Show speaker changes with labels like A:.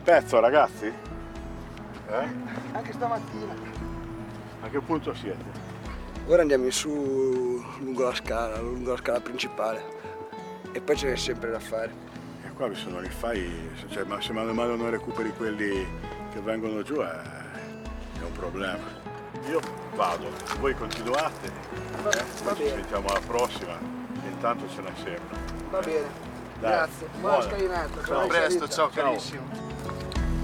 A: pezzo, ragazzi?
B: Anche stamattina.
A: A che punto siete?
B: Ora andiamo in su lungo la scala principale e poi ce n'è sempre da fare.
A: E qua vi sono rifai, cioè, ma se mano a mano non recuperi quelli che vengono giù è un problema. Io vado, voi continuate,
B: Va
A: poi ci
B: bene.
A: sentiamo alla prossima, intanto ce n'è sempre.
B: Va bene.
A: Dai,
B: Grazie. Buona scalinata.
A: Ciao.
B: Buona
C: A presto,
B: salita.
C: ciao carissimo.